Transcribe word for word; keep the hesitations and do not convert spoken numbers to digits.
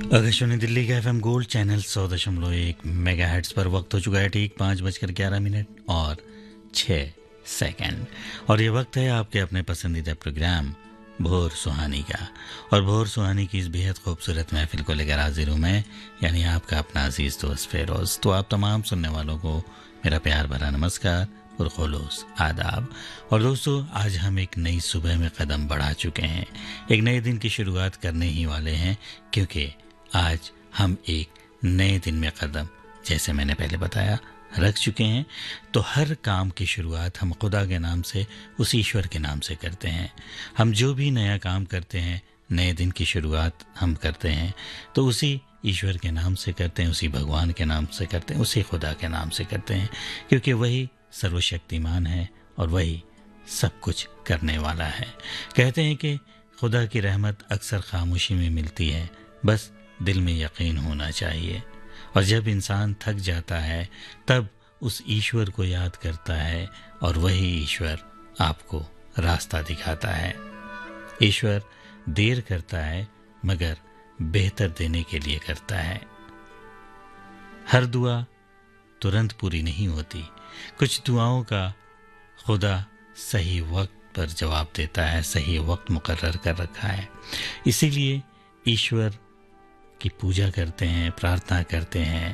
आकाशवाणी दिल्ली का FM gold channel सौ दशमलव एक मेगा हेड्स पर वक्त हो चुका है ठीक पाँच बजकर ग्यारह मिनट और छः सेकंड। और ये वक्त है आपके अपने पसंदीदा प्रोग्राम भोर सुहानी का। और भोर सुहानी की इस बेहद खूबसूरत महफिल को लेकर हाजिर हूँ मैं, यानी आपका अपना अजीज दोस्त फेरोज। तो आप तमाम सुनने वालों को मेरा प्यार भरा नमस्कार और खुलूस आदाब। और दोस्तों, आज हम एक नई सुबह में कदम बढ़ा चुके हैं, एक नए दिन की शुरुआत करने ही वाले हैं, क्योंकि आज हम एक नए दिन में कदम, जैसे मैंने पहले बताया, रख चुके हैं। तो हर काम की शुरुआत हम खुदा के नाम से, उस ईश्वर के नाम से करते हैं। हम जो भी नया काम करते हैं, नए दिन की शुरुआत हम करते हैं, तो उसी ईश्वर के नाम से करते हैं, उसी भगवान के नाम से करते हैं, उसी खुदा के नाम से करते हैं, क्योंकि वही सर्वशक्तिमान है और वही सब कुछ करने वाला है। कहते हैं कि खुदा की रहमत अक्सर खामोशी में मिलती है, बस दिल में यकीन होना चाहिए। और जब इंसान थक जाता है तब उस ईश्वर को याद करता है और वही ईश्वर आपको रास्ता दिखाता है। ईश्वर देर करता है मगर बेहतर देने के लिए करता है। हर दुआ तुरंत पूरी नहीं होती, कुछ दुआओं का खुदा सही वक्त पर जवाब देता है, सही वक्त मुकर्रर कर रखा है। इसीलिए ईश्वर की पूजा करते हैं, प्रार्थना करते हैं